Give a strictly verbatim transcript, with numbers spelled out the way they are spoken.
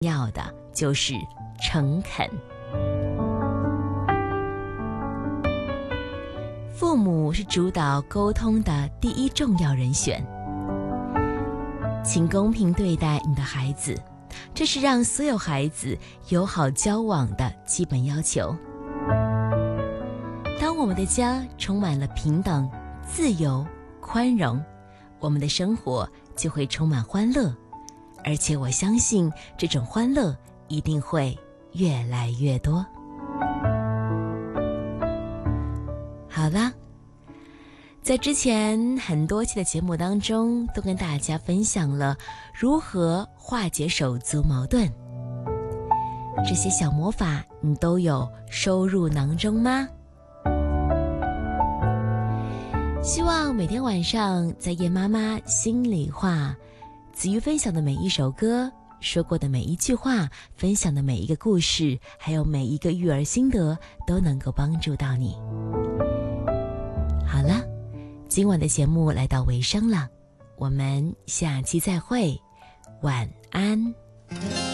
要的就是诚恳。父母是主导沟通的第一重要人选，请公平对待你的孩子，这是让所有孩子友好交往的基本要求。当我们的家充满了平等、自由、宽容，我们的生活就会充满欢乐，而且我相信这种欢乐一定会越来越多。好啦，在之前很多期的节目当中，都跟大家分享了如何化解手足矛盾。这些小魔法你都有收入囊中吗？希望每天晚上在叶妈妈心里话，子瑜分享的每一首歌，说过的每一句话，分享的每一个故事，还有每一个育儿心得，都能够帮助到你。好了，今晚的节目来到尾声了，我们下期再会，晚安。